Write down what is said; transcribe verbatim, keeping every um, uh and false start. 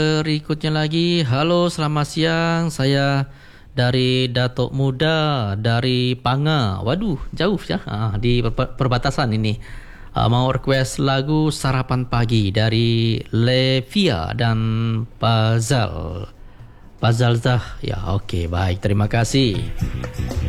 Berikutnya lagi, halo selamat siang, saya dari Datuk Muda dari Panga. Waduh, jauh ya, ah, di per- perbatasan ini. Ah, mau request lagu Sarapan Pagi dari Levia dan Pazal. Pazal Zah, ya okey baik, terima kasih.